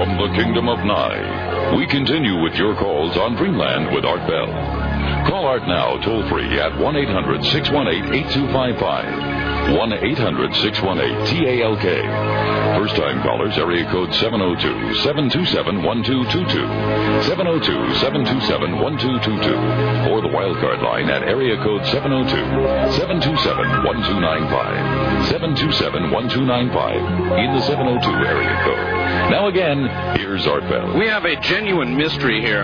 from the Kingdom of Nye. We continue with your calls on Dreamland with Art Bell. Call Art now, toll-free at 1-800-618-8255. 1-800-618-TALK. First-time callers, area code 702-727-1222. 702-727-1222. Or the wildcard line at area code 702-727-1295. 727-1295 in the 702 area code. Now again, here's Art Bell. We have a genuine mystery here.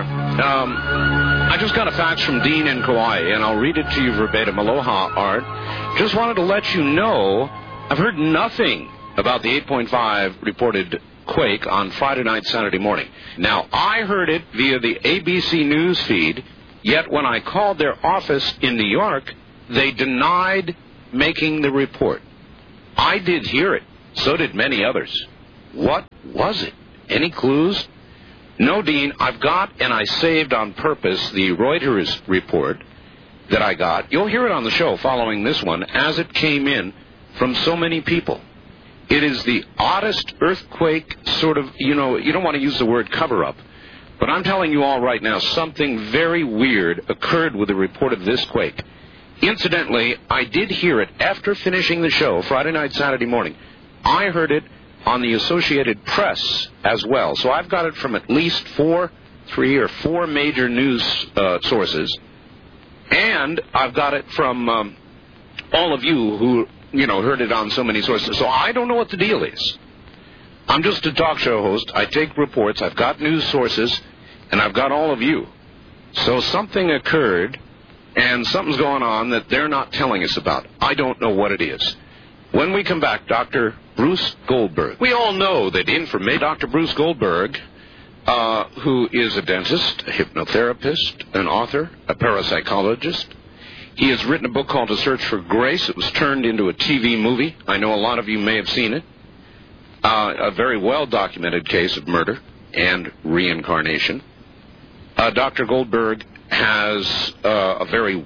I just got a fax from Dean in Kauai, and I'll read it to you verbatim. Aloha, Art. Just wanted to let you know I've heard nothing about the 8.5 reported quake on Friday night, Saturday morning. Now, I heard it via the ABC News feed, yet when I called their office in New York, they denied making the report. I did hear it. So did many others. What was it? Any clues? No, Dean, I've got, and I saved on purpose, the Reuters report that I got. You'll hear it on the show following this one, as it came in from so many people. It is the oddest earthquake sort of, you don't want to use the word cover-up, but I'm telling you all right now, something very weird occurred with the report of this quake. Incidentally, I did hear it after finishing the show, Friday night, Saturday morning. I heard it on the Associated Press as well. So I've got it from at least three or four major news sources. And I've got it from all of you who, heard it on so many sources. So I don't know what the deal is. I'm just a talk show host. I take reports. I've got news sources. And I've got all of you. So something occurred, and something's going on that they're not telling us about. I don't know what it is. When we come back, Dr. Bruce Goldberg. We all know that Dr. Bruce Goldberg, who is a dentist, a hypnotherapist, an author, a parapsychologist. He has written a book called A Search for Grace. It was turned into a TV movie. I know a lot of you may have seen it. A very well-documented case of murder and reincarnation. Dr. Goldberg has a very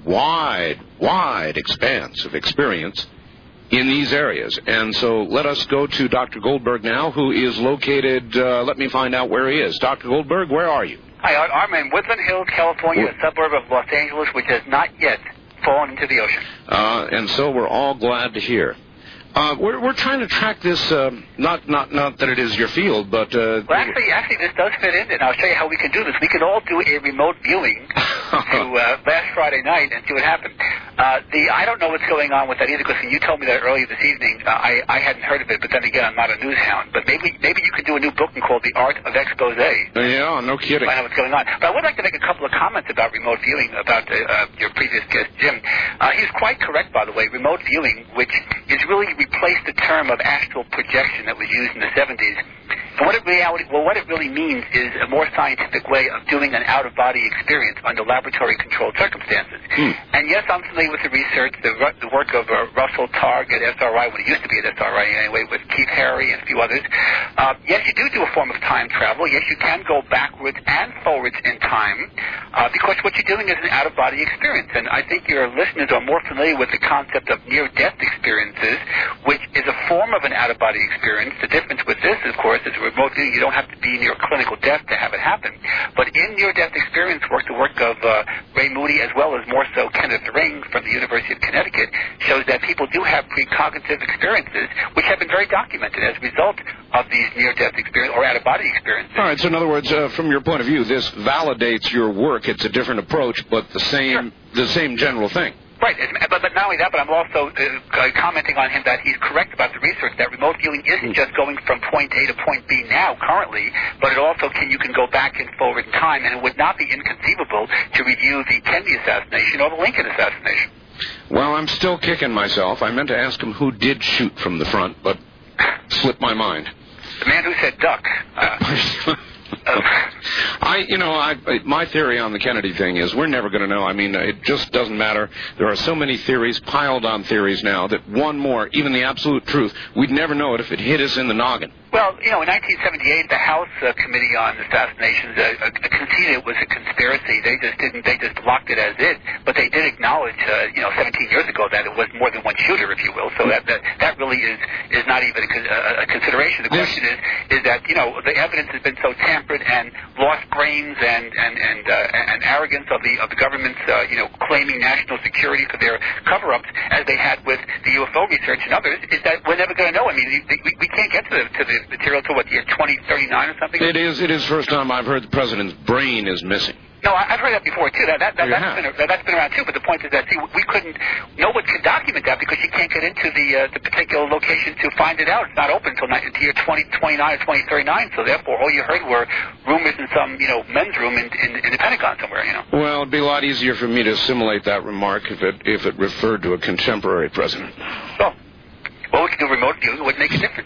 wide expanse of experience in these areas. And so let us go to Dr. Goldberg now, who is located, let me find out where he is. Dr. Goldberg, where are you? Hi, I'm in Woodland Hills, California, a suburb of Los Angeles, which has not yet fallen into the ocean. And so we're all glad to hear. We're trying to track this, not that it is your field, but... Well, actually, this does fit in, and I'll show you how we can do this. We can all do a remote viewing to last Friday night and see what happened. I don't know what's going on with that either, because when you told me that earlier this evening, I hadn't heard of it, but then again, I'm not a news hound. But maybe you could do a new book called The Art of Expose. Yeah, no kidding. Find out what's going on. But I would like to make a couple of comments about remote viewing, about your previous guest, Jim. He's quite correct, by the way. Remote viewing, which is really replaced the term of astral projection that was used in the 70s. And what it really means is a more scientific way of doing an out-of-body experience under laboratory-controlled circumstances. And yes, I'm familiar with the research, the work of Russell Targ at SRI, when it used to be at SRI anyway, with Keith Harry and a few others. Yes, you do a form of time travel. Yes, you can go backwards and forwards in time, because what you're doing is an out-of-body experience. And I think your listeners are more familiar with the concept of near-death experiences, which is a form of an out-of-body experience. The difference with this, of course, is remote viewing. You don't have to be near clinical death to have it happen. But in near-death experience the work of Ray Moody, as well as more so Kenneth Ring from the University of Connecticut, shows that people do have precognitive experiences, which have been very documented as a result of these near-death experiences or out-of-body experiences. All right, so in other words, from your point of view, this validates your work. It's a different approach, but the same general thing. Right, but not only that, but I'm also commenting on him that he's correct about the research, that remote viewing isn't just going from point A to point B now, currently, but it also you can go back and forward in time, and it would not be inconceivable to review the Kennedy assassination or the Lincoln assassination. Well, I'm still kicking myself. I meant to ask him who did shoot from the front, but slipped my mind. The man who said duck. My theory on the Kennedy thing is we're never going to know. I mean, it just doesn't matter. There are so many theories, piled on theories now, that one more, even the absolute truth, we'd never know it if it hit us in the noggin. Well, in 1978, the House Committee on Assassinations conceded it was a conspiracy. They just blocked it as it, but they did acknowledge, 17 years ago that it was more than one shooter, if you will. So that really is not even a consideration. The question is that, the evidence has been so tampered, and lost brains and arrogance of the government's claiming national security for their cover-ups, as they had with the UFO research and others, is that we're never going to know. I mean, we can't get to the material till year 2039 or something. It is first time I've heard the president's brain is missing. No, I've heard that before too. That's been around too. But the point is that no one can document that because you can't get into the particular location to find it out. It's not open until year 2029 or 2039. So therefore, all you heard were rumors in some men's room in the Pentagon somewhere. Well, it'd be a lot easier for me to assimilate that remark if it referred to a contemporary president. Well, we could do remote viewing. It wouldn't make a difference.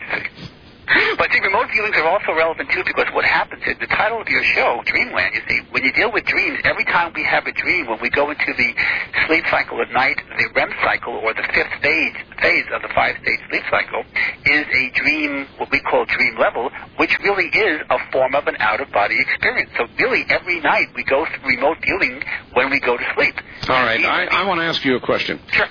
But see, remote viewings are also relevant too, because what happens is the title of your show, Dreamland, you see, when you deal with dreams, every time we have a dream, when we go into the sleep cycle at night, the REM cycle, or the fifth phase of the five-stage sleep cycle, is a dream, what we call dream level, which really is a form of an out-of-body experience. So really, every night we go through remote viewing when we go to sleep. All right, I want to ask you a question. Sure.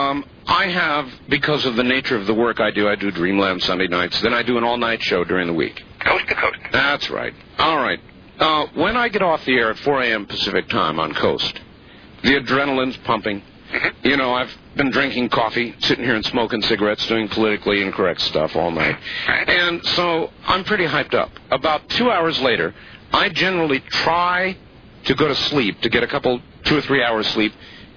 I have, because of the nature of the work I do Dreamland Sunday nights, then I do an all-night show during the week. Coast to coast. That's right. All right. When I get off the air at 4 a.m. Pacific time on Coast, the adrenaline's pumping. Mm-hmm. I've been drinking coffee, sitting here and smoking cigarettes, doing politically incorrect stuff all night. Right. And so I'm pretty hyped up. About 2 hours later, I generally try to go to sleep, to get 2 or 3 hours sleep,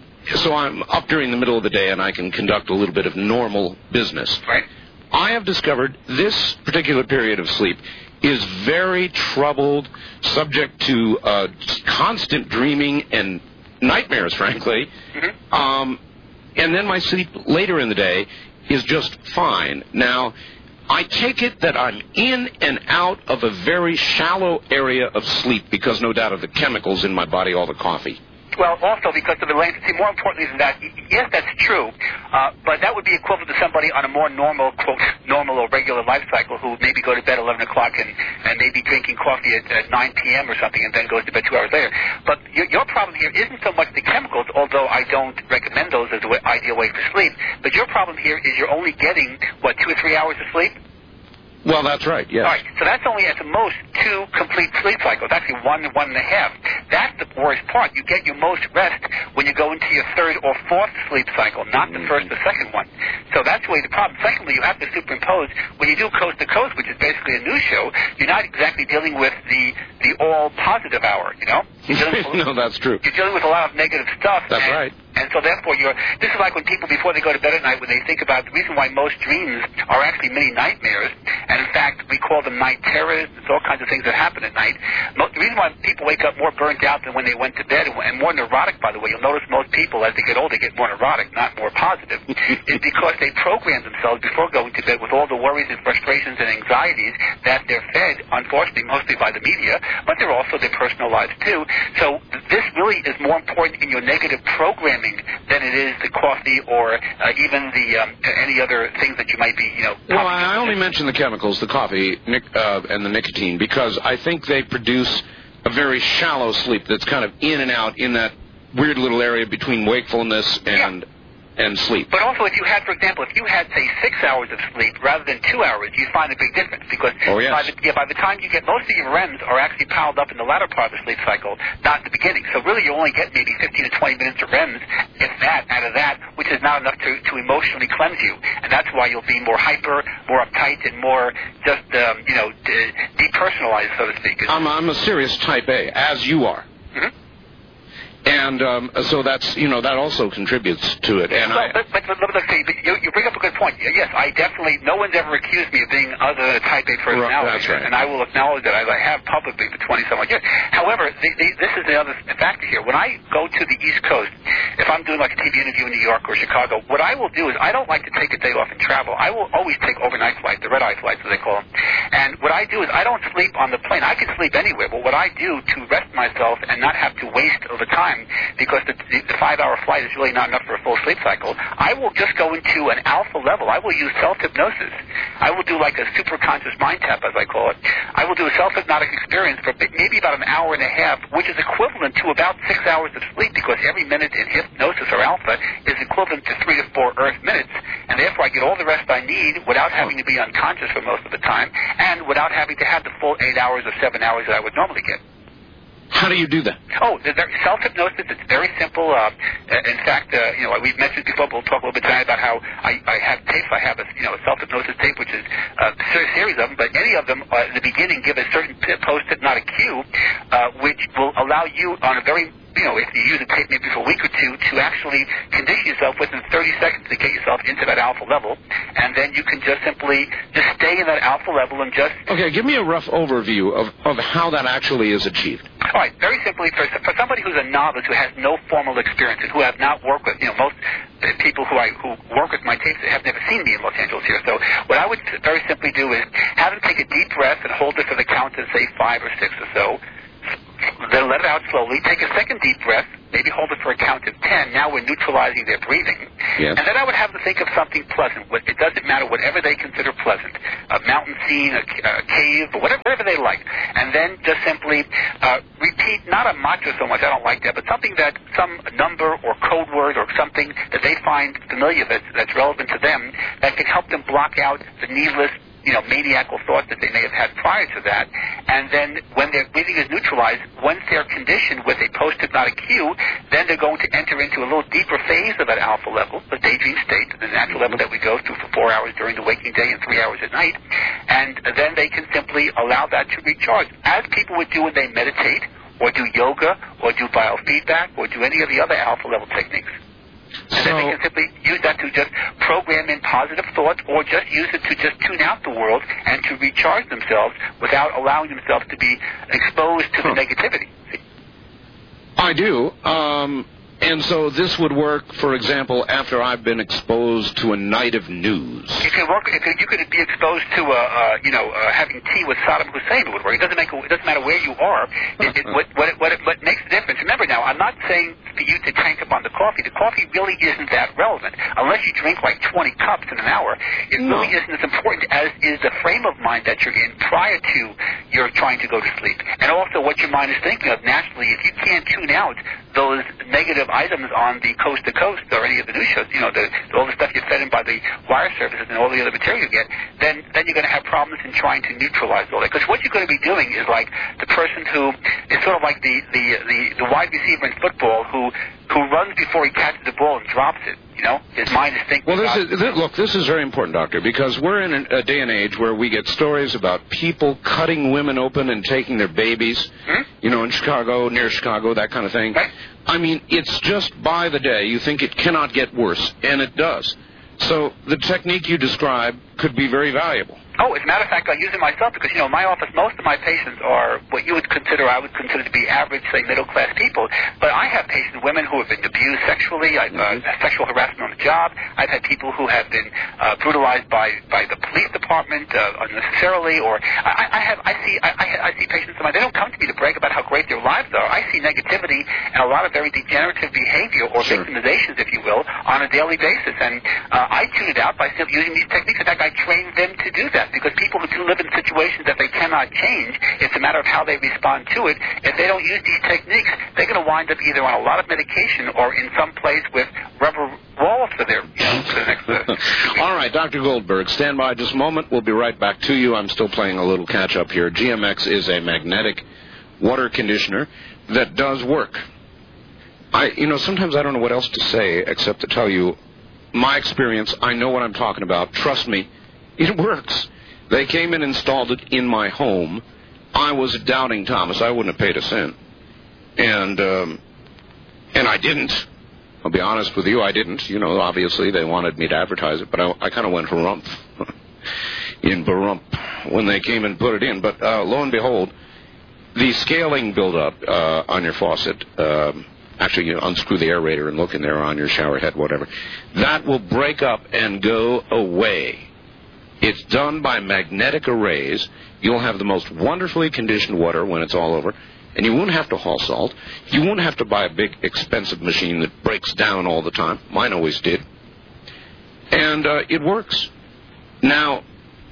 so I'm up during the middle of the day and I can conduct a little bit of normal business. Right. I have discovered this particular period of sleep is very troubled, subject to constant dreaming and nightmares, frankly. Mm-hmm. And then my sleep later in the day is just fine. Now, I take it that I'm in and out of a very shallow area of sleep because, no doubt, of the chemicals in my body, all the coffee. Well, also because of the length. See, more importantly than that, yes, that's true, but that would be equivalent to somebody on a more normal, quote, normal or regular life cycle who maybe go to bed 11 o'clock and maybe drinking coffee at 9 p.m. or something and then goes to bed 2 hours later. But your problem here isn't so much the chemicals, although I don't recommend those as the ideal way for sleep, but your problem here is you're only getting, 2 or 3 hours of sleep? Well, that's right, yes. All right, so that's only at the most 2 complete sleep cycles, actually 1 and 1.5. That's the worst part. You get your most rest when you go into your 3rd or 4th sleep cycle, not the first or second one. So that's really the problem. Secondly, you have to superimpose, when you do Coast to Coast, which is basically a news show, you're not exactly dealing with the all-positive hour, No, that's true. You're dealing with a lot of negative stuff. That's right. And so therefore, this is like when people, before they go to bed at night, when they think about the reason why most dreams are actually mini nightmares, and in fact, we call them night terrors. There's all kinds of things that happen at night. The reason why people wake up more burnt out than when they went to bed, and more neurotic, by the way, you'll notice most people, as they get older, get more neurotic, not more positive, is because they program themselves before going to bed with all the worries and frustrations and anxieties that they're fed, unfortunately, mostly by the media, but they're also their personal lives, too. So this really is more important in your negative programming than it is the coffee or even any other things that you might be, Well, I only mention the chemicals, the coffee and the nicotine, because I think they produce a very shallow sleep that's kind of in and out in that weird little area between wakefulness and sleep. But also, if you had, for example, say 6 hours of sleep rather than 2 hours, you'd find a big difference because by the time you get, most of your REMs are actually piled up in the latter part of the sleep cycle, not the beginning. So really, you only get maybe 15 to 20 minutes of REMs, if that, out of that, which is not enough to emotionally cleanse you. And that's why you'll be more hyper, more uptight, and more just, depersonalized, so to speak. I'm a serious type A, as you are. Mm-hmm. And so that's, that also contributes to it. And but let's see, you bring up a good point. Yes, I definitely, no one's ever accused me of being other than a type A personality. That's right. And I will acknowledge that, as I have publicly for 20-some years. However, this is the other factor here. When I go to the East Coast, if I'm doing like a TV interview in New York or Chicago, what I will do is I don't like to take a day off and travel. I will always take overnight flights, the red-eye flights, as they call them. And what I do is I don't sleep on the plane. I can sleep anywhere, but what I do to rest myself and not have to waste over time, because the 5-hour flight is really not enough for a full sleep cycle, I will just go into an alpha level. I will use self-hypnosis. I will do like a super-conscious mind tap, as I call it. I will do a self-hypnotic experience for maybe about an hour and a half, which is equivalent to about 6 hours of sleep, because every minute in hypnosis or alpha is equivalent to 3 to 4 Earth minutes. and therefore I get all the rest I need without having to be unconscious for most of the time, and without having to have the full 8 hours or 7 hours that I would normally get. How do you do that? Oh, the self-hypnosis, it's very simple. In fact, we've mentioned before, but we'll talk a little bit tonight about how I have tapes. I have a self-hypnosis tape, which is a series of them, but any of them at the beginning give a certain post-it, not a cue, which will allow you on a very, if you use a tape maybe for a week or two, to actually condition yourself within 30 seconds to get yourself into that alpha level, and then you can just simply stay in that alpha level and just... Okay, give me a rough overview of how that actually is achieved. All right, very simply, for somebody who's a novice who has no formal experience and who have not worked with, most people who work with my tapes have never seen me in Los Angeles here. So what I would very simply do is have them take a deep breath and hold it for the count of, say, 5 or 6 or so. Then let it out slowly. Take a second deep breath. Maybe hold it for a count of 10. Now we're neutralizing their breathing. Yes. And then I would have them think of something pleasant. It doesn't matter, whatever they consider pleasant. A mountain scene, a cave, whatever they like. And then just simply repeat, not a mantra so much, I don't like that, but something that, some number or code word or something that they find familiar that's relevant to them, that can help them block out the needless maniacal thoughts that they may have had prior to that. And then when their breathing is neutralized, once they're conditioned with a post-it, not a cue, then they're going to enter into a little deeper phase of that alpha level, the daydream state, the natural level that we go through for 4 hours during the waking day and 3 hours at night. And then they can simply allow that to recharge, as people would do when they meditate or do yoga or do biofeedback or do any of the other alpha level techniques. And then they can simply use that to just program in positive thoughts, or just use it to just tune out the world and to recharge themselves without allowing themselves to be exposed to the negativity. I do. And so this would work, for example, after I've been exposed to a night of news. It could work. You could be exposed to, having tea with Saddam Hussein. It would work. It doesn't matter where you are. What makes the difference? Remember now, I'm not saying for you to tank up on the coffee. The coffee really isn't that relevant unless you drink like 20 cups in an hour. It really isn't as important as is the frame of mind that you're in prior to you're trying to go to sleep, and also what your mind is thinking of naturally. If you can't tune out those negative items on the Coast to Coast or any of the news shows, all the stuff you're fed in by the wire services and all the other material you get, then you're going to have problems in trying to neutralize all that. Because what you're going to be doing is like the person who is sort of like the wide receiver in football who runs before he catches the ball and drops it. His mind is thinking. Well, this is very important, Doctor, because we're in a day and age where we get stories about people cutting women open and taking their babies, in Chicago, near Chicago, that kind of thing. Right. I mean, it's just by the day. You think it cannot get worse, and it does. So the technique you describe could be very valuable. Oh, as a matter of fact, I use it myself because, in my office, most of my patients are what I would consider to be average, say, middle-class people. But I have patients, women who have been abused sexually, sexual harassment on the job. I've had people who have been brutalized by the police department unnecessarily, or I see patients of mine. They don't come to me to brag about how great their lives are. I see negativity and a lot of very degenerative behavior or victimizations, if you will, on a daily basis. And I tune it out by simply using these techniques. In fact, I train them to do that. Because people who do live in situations that they cannot change, it's a matter of how they respond to it. If they don't use these techniques, they're going to wind up either on a lot of medication or in some place with rubber walls for their next. All right, Dr. Goldberg, stand by just a moment. We'll be right back to you. I'm still playing a little catch-up here. GMX is a magnetic water conditioner that does work. Sometimes I don't know what else to say except to tell you my experience. I know what I'm talking about. Trust me, it works. They came and installed it in my home. I was doubting Thomas. I wouldn't have paid a cent. And I didn't. I'll be honest with you, I didn't. Obviously they wanted me to advertise it, but I kind of went harumph in barump when they came and put it in. But lo and behold, the scaling buildup on your faucet, actually you unscrew the aerator and look in there on your shower head, whatever, that will break up and go away. It's done by magnetic arrays. You'll have the most wonderfully conditioned water when it's all over, and you won't have to haul salt. You won't have to buy a big, expensive machine that breaks down all the time. Mine always did. And it works. Now,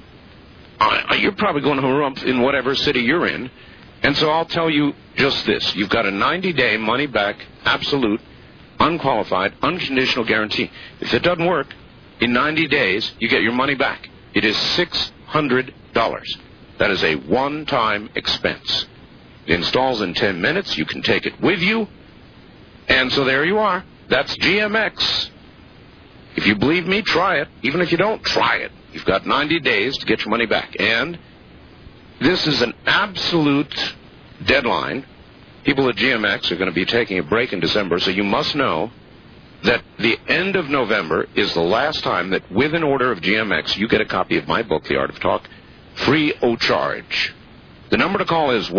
you're probably going to harumph in whatever city you're in, and so I'll tell you just this. You've got a 90-day money-back, absolute, unqualified, unconditional guarantee. If it doesn't work, In 90 days, you get your money back. It is $600. That is a one-time expense. It installs in 10 minutes. You can take it with you. And so there you are. That's GMX. If you believe me, try it. Even if you don't, try it. You've got 90 days to get your money back. And this is an absolute deadline. People at GMX are going to be taking a break in December, so you must know that the end of November is the last time that with an order of GMX you get a copy of my book, The Art of Talk, free o' charge. The number to call is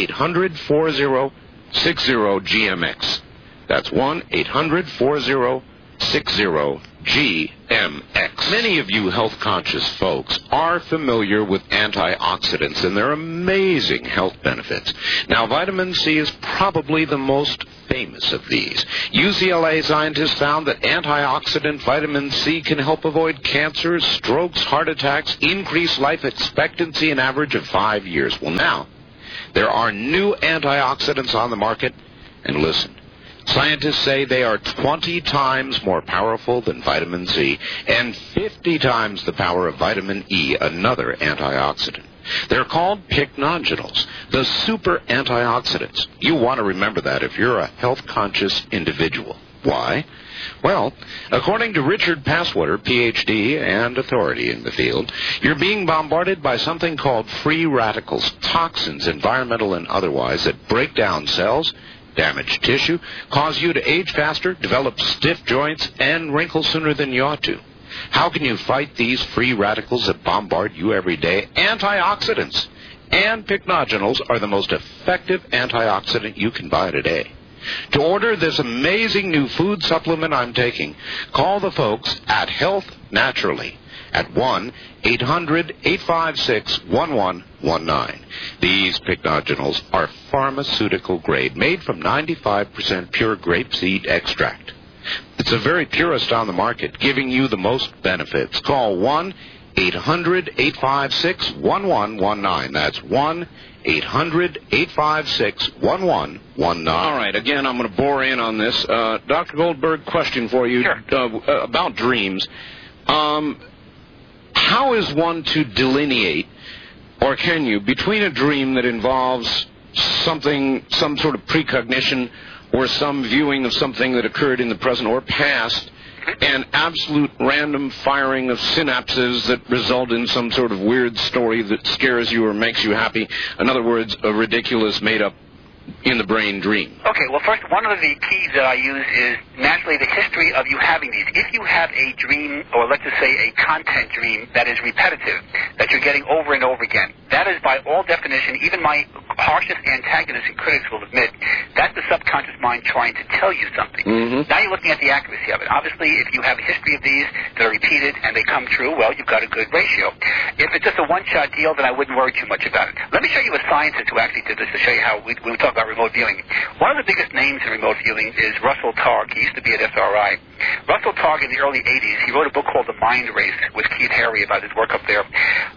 1-800-4060-GMX. That's 1-800-4060-GMX. Many of you health-conscious folks are familiar with antioxidants and their amazing health benefits. Now, vitamin C is probably the most famous of these. UCLA scientists found that antioxidant vitamin C can help avoid cancers, strokes, heart attacks, increase life expectancy an average of 5 years. Well, now, there are new antioxidants on the market, and listen. Scientists say they are 20 times more powerful than vitamin C and 50 times the power of vitamin E, another antioxidant. They're called pycnogenols, the super antioxidants. You want to remember that if you're a health-conscious individual. Why? Well, according to Richard Passwater, Ph.D. and authority in the field, you're being bombarded by something called free radicals, toxins, environmental and otherwise, that break down cells, damage tissue, cause you to age faster, develop stiff joints, and wrinkle sooner than you ought to. How can you fight these free radicals that bombard you every day? Antioxidants and pycnogenols are the most effective antioxidant you can buy today. To order this amazing new food supplement I'm taking, call the folks at Health Naturally at 1-800-856-1119. These pycnogenols are pharmaceutical grade, made from 95% pure grapeseed extract. It's the very purest on the market, giving you the most benefits. Call 1-800-856-1119. That's 1-800-856-1119. All right, again, I'm going to bore in on this. Dr. Goldberg, question for you. Sure. About dreams. How is one to delineate, or can you, between a dream that involves something, some sort of precognition, or some viewing of something that occurred in the present or past, and absolute random firing of synapses that result in some sort of weird story that scares you or makes you happy? In other words, a ridiculous, made-up, in-the-brain dream. Okay, well, first, one of the keys that I use is naturally the history of you having these. If you have a dream, or let's just say a content dream that is repetitive, that you're getting over and over again, that is by all definition, even my harshest antagonists and critics will admit, that's the subconscious mind trying to tell you something. Mm-hmm. Now you're looking at the accuracy of it. Obviously, if you have a history of these that are repeated and they come true, well, you've got a good ratio. If it's just a one-shot deal, then I wouldn't worry too much about it. Let me show you a scientist who actually did this to show you how we talk about remote viewing. One of the biggest names in remote viewing is Russell Targ. He used to be at SRI. Russell Targ in the early 80s, he wrote a book called The Mind Race with Keith Harry about his work up there.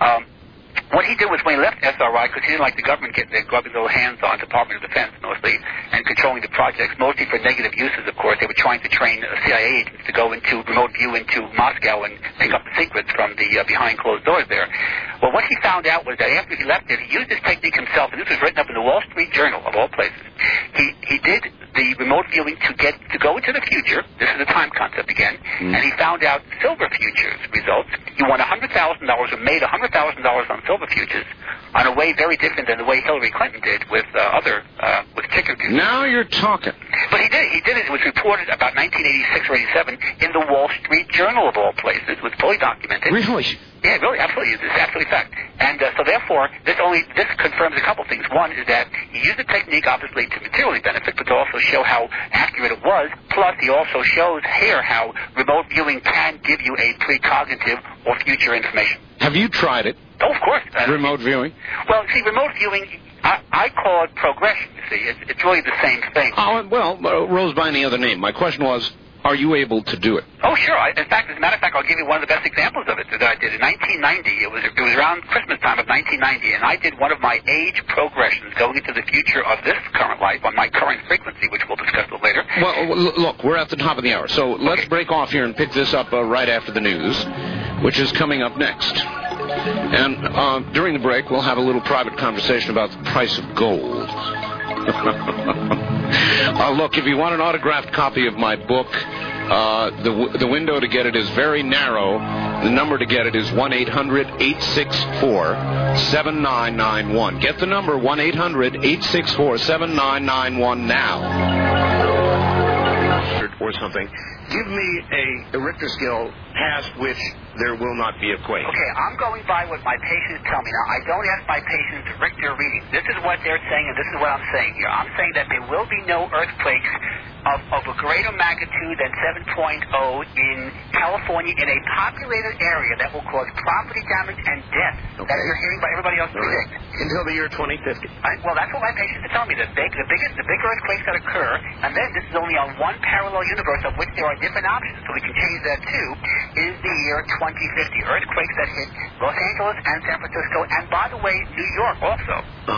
What he did was when he left SRI, because he didn't like the government getting their grubby little hands on Department of Defense mostly and controlling the projects, mostly for negative uses, of course. They were trying to train CIA agents to go into remote view into Moscow and pick up the secrets from the behind closed doors there. Well, what he found out was that after he left it, he used this technique himself, and this was written up in the Wall Street Journal, of all places. He did the remote viewing to go into the future. This is the time concept again. And he found out silver futures results. He won $100,000 or made $100,000 on silver futures on a way very different than the way Hillary Clinton did with with ticker futures. Now you're talking. But he did it. It was reported about 1986 or 87 in the Wall Street Journal, of all places. It was fully documented. Really? Yeah, really, absolutely. It's absolutely fact. And so therefore, this confirms a couple things. One is that he used the technique, obviously, to materially benefit, but to also show how accurate it was. Plus, he also shows here how remote viewing can give you a precognitive or future information. Have you tried it? Oh, of course. Remote viewing? Well, see, remote viewing, I call it progression, you see. It's really the same thing. Oh, well, rose by any other name. My question was, are you able to do it? Oh, sure. In fact, as a matter of fact, I'll give you one of the best examples of it that I did in 1990. It was around Christmas time of 1990, and I did one of my age progressions going into the future of this current life on my current frequency, which we'll discuss a little later. Well, look, we're at the top of the hour, so let's break off here and pick this up right after the news, which is coming up next. And during the break, we'll have a little private conversation about the price of gold. Look, if you want an autographed copy of my book, the window to get it is very narrow. The number to get it is 1-800-864-7991. Get the number 1-800-864-7991 now. Or something. Give me a Richter scale past which there will not be a quake. Okay, I'm going by what my patients tell me. Now, I don't ask my patients Richter readings. This is what they're saying, and this is what I'm saying here. I'm saying that there will be no earthquakes of a greater magnitude than 7.0 in California in a populated area that will cause property damage and death that you're hearing by everybody else predict. Until the year 2050. Well, that's what my patients are telling me. The big earthquakes that occur, and then this is only on one parallel universe of which there are different options, so we can change that too, is the year 2050. Earthquakes that hit Los Angeles and San Francisco, and by the way, New York also.